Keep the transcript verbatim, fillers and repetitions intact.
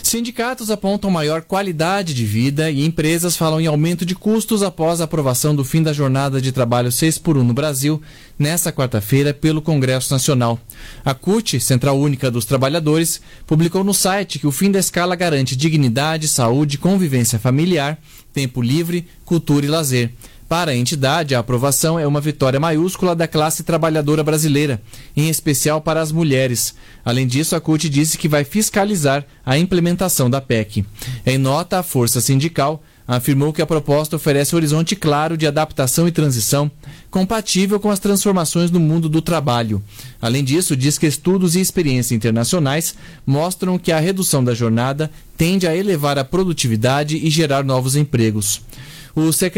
Sindicatos apontam maior qualidade de vida e empresas falam em aumento de custos após a aprovação do fim da jornada de trabalho seis por um no Brasil, nesta quarta-feira, pelo Congresso Nacional. A C U T, Central Única dos Trabalhadores, publicou no site que o fim da escala garante dignidade, saúde, convivência familiar, tempo livre, cultura e lazer. Para a entidade, a aprovação é uma vitória maiúscula da classe trabalhadora brasileira, em especial para as mulheres. Além disso, a C U T disse que vai fiscalizar a implementação da P E C. Em nota, a Força Sindical afirmou que a proposta oferece um horizonte claro de adaptação e transição, compatível com as transformações no mundo do trabalho. Além disso, diz que estudos e experiências internacionais mostram que a redução da jornada tende a elevar a produtividade e gerar novos empregos. O secretário